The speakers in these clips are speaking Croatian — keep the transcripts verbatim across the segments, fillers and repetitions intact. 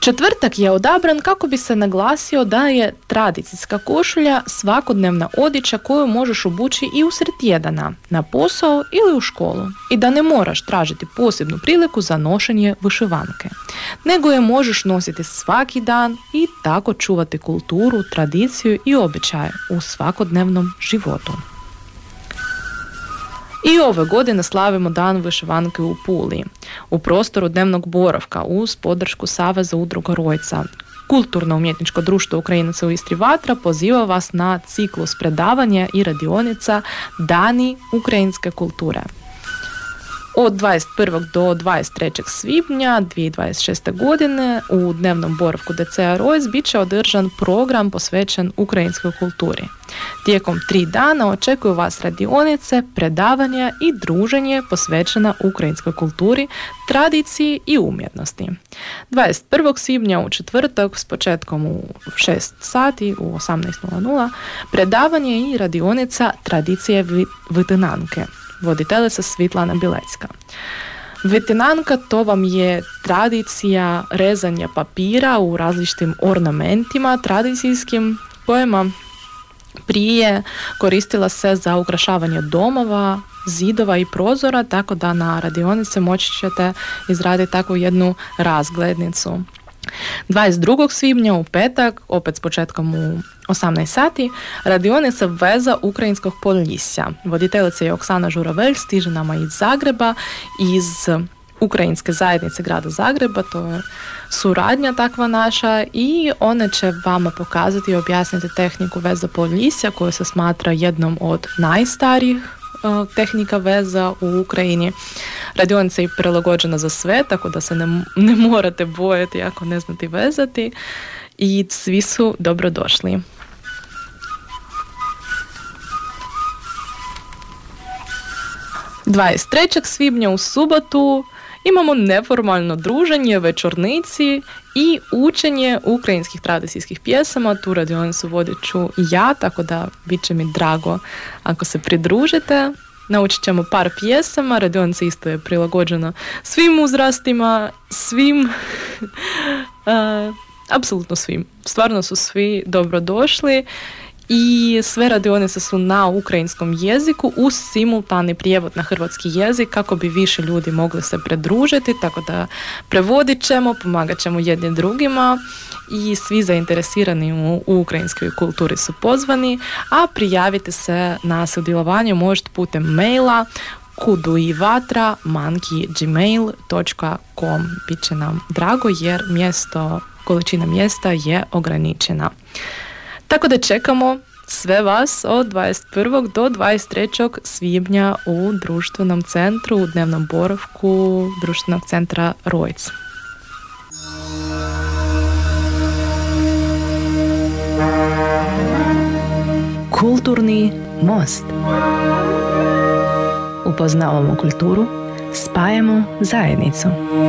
Četvrtak je odabran kako bi se naglasio da je tradicijska košulja svakodnevna odjeća koju možeš obući i usred tjedana, na posao ili u školu, i da ne moraš tražiti posebnu priliku za nošenje vyšivanke, nego je možeš nositi svaki dan i tako čuvati kulturu, tradiciju i običaje u svakodnevnom životu. I ove godine slavimo Dan vyšivanke u Puli, u prostoru dnevnog boravka uz podršku Saveza udruga Rojca. Kulturno-umjetničko društvo Ukrajinaca u Istri Vatra poziva vas na ciklus predavanja i radionica Dani ukrajinske kulture. Od dvadeset prvog do dvadeset trećeg svibnja dvije tisuće dvadeset šeste. godine u dnevnom boravku D C A Rojc bit će održan program posvećen ukrajinskoj kulturi. Tijekom tri dana očekuju vas radionice, predavanja i druženje posvećena ukrajinskoj kulturi, tradiciji i umjetnosti. dvadeset prvog svibnja u četvrtak s početkom u šest sati u osamnaest predavanje i radionica tradicije vytinanke. Voditeljica Svitlana Bilecka. Vytinanka to vam je tradicija rezanja papira u različitim ornamentima tradicijskim kojima prije koristila se za ukrašavanje domova, zidova i prozora, tako da na radionice moći ćete izraditi takvu jednu razglednicu. dvadeset drugog svibnja u petak, opet s početkom u osamnaest sati, radionica Veza ukrajinskog Pollisja. Voditeljica je Oksana Žuravelj, stiže nama iz Zagreba, iz Ukrajinske zajednice grada Zagreba, to je suradnja takva naša, i one će vama pokazati i objasniti tehniku veza Pollisja, koja se smatra jednom od najstarijih tehnika veza u Ukrajini. Radionica je prilagođena za sve, tako da se ne, ne morate bojati ako ne znate vezati, i svi su dobrodošli. dvadeset trećeg svibnja u subotu imamo neformalno druženje, večornici i učenje ukrajinskih tradicijskih pjesama. Tu radionicu vodit ću ja, tako da bit će mi drago ako se pridružite. Naučit ćemo par pjesama, radionica isto je prilagođena svim uzrastima, svim, uh, apsolutno svim. Stvarno su svi dobrodošli. I sve radionice su na ukrajinskom jeziku uz simultani prijevod na hrvatski jezik kako bi više ljudi mogli se pridružiti, tako da prevodit ćemo, pomagat ćemo jedni drugima i svi zainteresirani u, u ukrajinskoj kulturi su pozvani, a prijaviti se na sudjelovanje možete putem maila kuduivatra manki gmail dot com. Biće nam drago jer mjesto, količina mjesta je ograničena. Tako da čekamo sve vas od dvadeset prvog do dvadeset trećeg svibnja u društvenom centru, u dnevnom boravku društvenog centra Rojc. Kulturni most. Upoznavamo kulturu, spajamo zajednicu.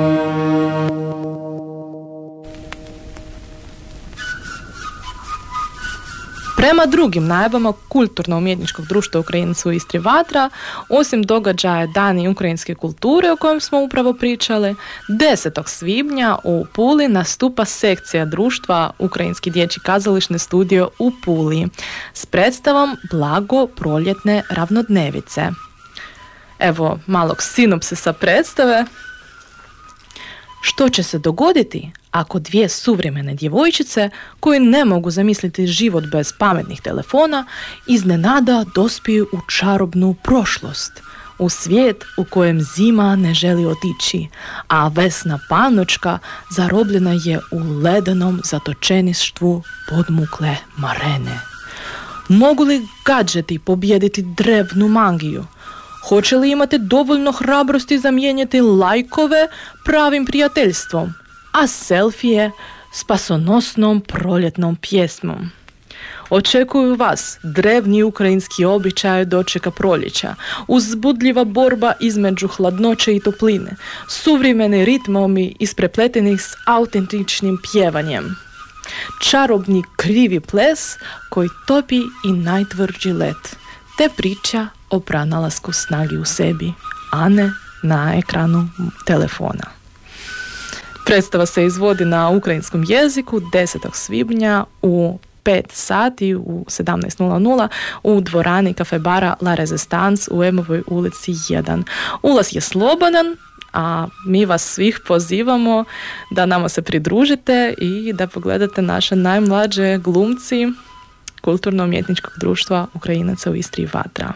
Prema drugim najavama Kulturno-umjetničkog društva Ukrajinaca u Istri Vatra, osim događaja Dani ukrajinske kulture o kojem smo upravo pričali, desetog svibnja u Puli nastupa sekcija društva Ukrajinski dječji kazališni studio u Puli s predstavom Blago proljetne ravnodnevice. Evo malog sinopsisa predstave. Što će se dogoditi ako dvije suvremene djevojčice koje ne mogu zamisliti život bez pametnih telefona iznenada dospiju u čarobnu prošlost, u svijet u kojem zima ne želi otići, a Vesna Panočka zarobljena je u ledenom zatočeništvu podmukle marene. Mogu li gadžeti pobijediti drevnu magiju? Hoće li imati dovoljno hrabrosti zamijeniti lajkove pravim prijateljstvom, a selfije spasonosnom proljetnom pjesmom? Očekuju vas drevni ukrajinski običaj dočeka proljeća, uzbudljiva borba između hladnoće i topline, suvremeni ritmovi isprepleteni s autentičnim pjevanjem, čarobni krivi ples koji topi i najtvrđi led, te priča o pronalasku snagi u sebi, a ne na ekranu telefona. Predstava se izvodi na ukrajinskom jeziku desetog svibnja u pet sati u sedamnaest nula nula u dvorani kafe bara La Resistance u Emovoj ulici jedan. Ulaz je slobodan, a mi vas svih pozivamo da nama se pridružite i da pogledate naše najmlađe glumci Kulturno-umjetničkog društva Ukrajinaca u Istri Vatra.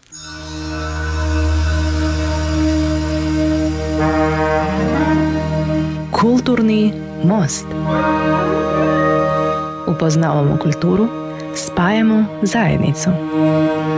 Kulturni most. Upoznavamo kulturu, spajamo zajednicu.